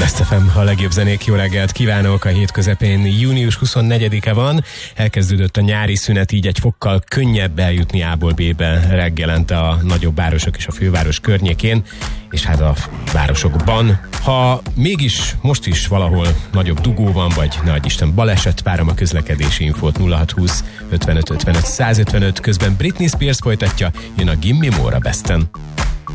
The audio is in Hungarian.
Best FM, a legjobb zenék, jó reggelt kívánok! A hét közepén június 24-e van, elkezdődött a nyári szünet, így egy fokkal könnyebb eljutni A-ból B-be reggelente a nagyobb városok és a főváros környékén, és hát a városokban. Ha mégis most is valahol nagyobb dugó van, vagy ne adj Isten baleset, várom a közlekedési infót 0620 55 55 155, közben Britney Spears folytatja, jön a Gimme More a Besten.